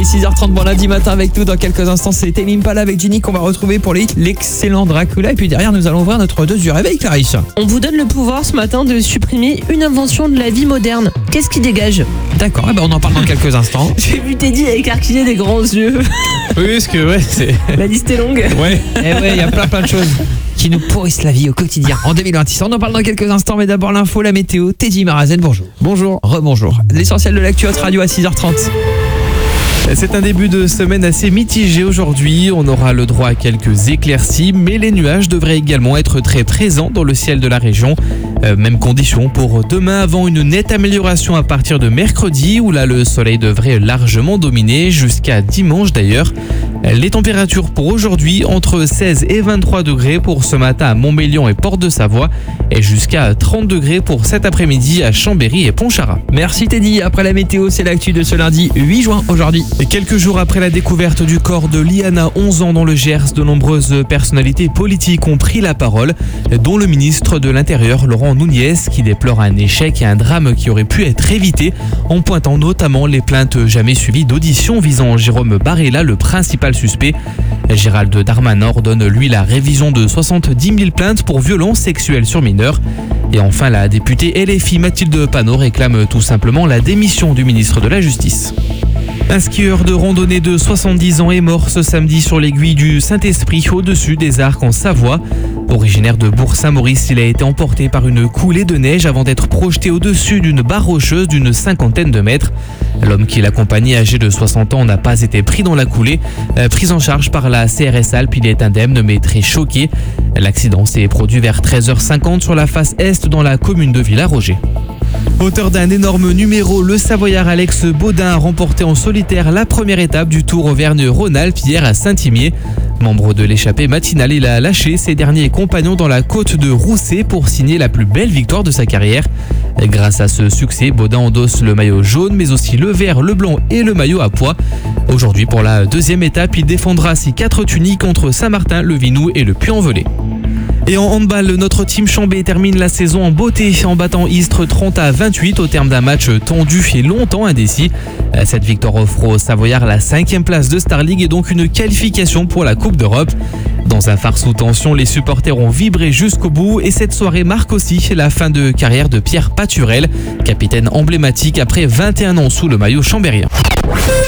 6h30, bon lundi matin avec nous. Dans quelques instants, c'est Tame Impala avec Ginny qu'on va retrouver pour l'excellent Dracula. Et puis derrière, nous allons ouvrir notre dose du réveil, Clarisse. On vous donne le pouvoir ce matin de supprimer une invention de la vie moderne. Qu'est-ce qui dégage? D'accord, on en parle dans quelques instants. J'ai vu Teddy écarquiller des grands yeux. Oui, parce que c'est... La liste est longue. Ouais. Il y a plein de choses qui nous pourrissent la vie au quotidien en 2026. On en parle dans quelques instants, mais d'abord l'info, la météo. Teddy Marazen, bonjour. Bonjour. Rebonjour. L'essentiel de l'actu Hot Radio à 6h30. C'est un début de semaine assez mitigé aujourd'hui. On aura le droit à quelques éclaircies, mais les nuages devraient également être très présents dans le ciel de la région. Même condition pour demain, avant une nette amélioration à partir de mercredi, où là le soleil devrait largement dominer, jusqu'à dimanche d'ailleurs. Les températures pour aujourd'hui, entre 16 et 23 degrés pour ce matin à Montmélian et Port-de-Savoie, et jusqu'à 30 degrés pour cet après-midi à Chambéry et Pontcharrat. Merci Teddy. Après la météo, c'est l'actu de ce lundi 8 juin aujourd'hui. Et quelques jours après la découverte du corps de Liana, 11 ans, dans le Gers, de nombreuses personnalités politiques ont pris la parole, dont le ministre de l'Intérieur, Laurent Nunez, qui déplore un échec et un drame qui aurait pu être évité, en pointant notamment les plaintes jamais suivies d'audition visant Jérôme Barella, le principal suspect. Gérald Darmanin ordonne, lui, la révision de 70 000 plaintes pour violences sexuelles sur mineurs. Et enfin, la députée LFI Mathilde Panot réclame tout simplement la démission du ministre de la Justice. Un skieur de randonnée de 70 ans est mort ce samedi sur l'aiguille du Saint-Esprit, au-dessus des Arcs en Savoie. Originaire de Bourg-Saint-Maurice, il a été emporté par une coulée de neige avant d'être projeté au-dessus d'une barre rocheuse d'une 50aine de mètres. L'homme qui l'accompagnait, âgé de 60 ans, n'a pas été pris dans la coulée. Pris en charge par la CRS Alpes, il est indemne mais très choqué. L'accident s'est produit vers 13h50 sur la face est dans la commune de Villarogé. Auteur d'un énorme numéro, le Savoyard Alex Baudin a remporté en solitaire la première étape du Tour Auvergne-Rhône-Alpes hier à Saint-Imier. Membre de l'échappée matinale, il a lâché ses derniers compagnons dans la côte de Rousset pour signer la plus belle victoire de sa carrière. Grâce à ce succès, Baudin endosse le maillot jaune, mais aussi le vert, le blanc et le maillot à pois. Aujourd'hui, pour la deuxième étape, il défendra ses 4 tuniques entre Saint-Martin, le Vinou et le Puy-en-Velay. Et en handball, notre team Chambé termine la saison en beauté en battant Istres 30-28 au terme d'un match tendu et longtemps indécis. Cette victoire offre aux Savoyards la 5e place de Star League et donc une qualification pour la Coupe d'Europe. Dans un phare sous tension, les supporters ont vibré jusqu'au bout et cette soirée marque aussi la fin de carrière de Pierre Paturel, capitaine emblématique après 21 ans sous le maillot chambérien.